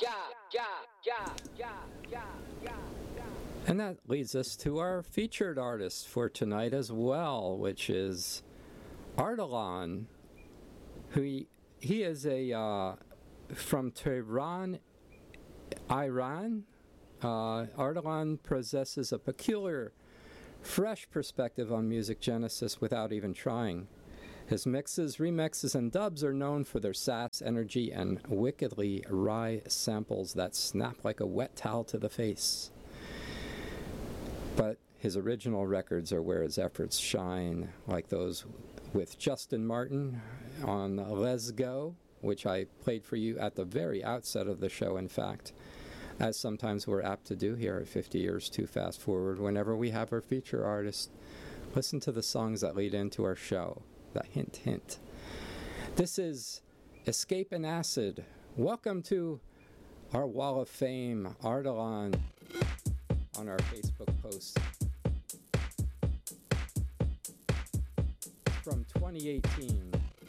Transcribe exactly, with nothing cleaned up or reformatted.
ja, ja, ja, ja, ja, ja. And that leads us to our featured artist for tonight as well, which is Ardalan, who he, he is a uh, from Tehran, Iran. Uh, Ardalan possesses a peculiar, fresh perspective on music genesis without even trying. His mixes, remixes, and dubs are known for their sass, energy, and wickedly wry samples that snap like a wet towel to the face. But his original records are where his efforts shine, like those with Justin Martin on Let's Go, which I played for you at the very outset of the show, in fact, as sometimes we're apt to do here at fifty Years Too Fast Forward. Whenever we have our feature artist, listen to the songs that lead into our show. The hint, hint. This is Escape and Acid. Welcome to our Wall of Fame, Ardalan, on our Facebook post from twenty eighteen.